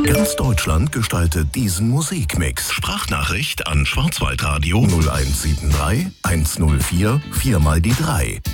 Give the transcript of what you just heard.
Ganz Deutschland gestaltet diesen Musikmix. Sprachnachricht an Schwarzwaldradio 0173 104 4 mal die 3.